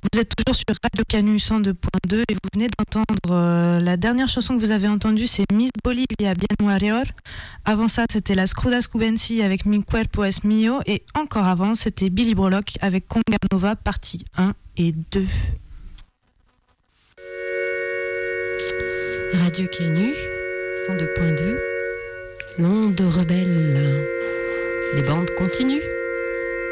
Vous êtes toujours sur Radio Canu 102.2 et vous venez d'entendre la dernière chanson que vous avez entendue, c'est Miss Bolivia Bien Warrior. Avant ça, c'était la Scrudas Cubensi avec Mi Cuerpo Es Mio et encore avant, c'était Billy Brolock avec Conga Nova partie 1 et 2. Radio Canu 102.2, l'onde rebelle. Les bandes continuent.